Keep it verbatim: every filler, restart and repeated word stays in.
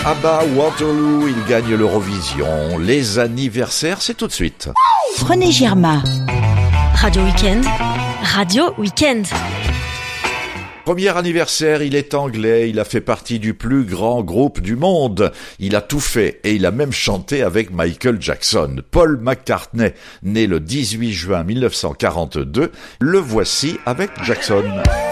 ABBA, Waterloo, il gagne l'Eurovision. Les anniversaires, c'est tout de suite. René Girma. Radio Week-end. Radio Week-end. Premier anniversaire, il est anglais, il a fait partie du plus grand groupe du monde. Il a tout fait et il a même chanté avec Michael Jackson. Paul McCartney, né le dix-huit juin mille neuf cent quarante-deux, le voici avec Jackson.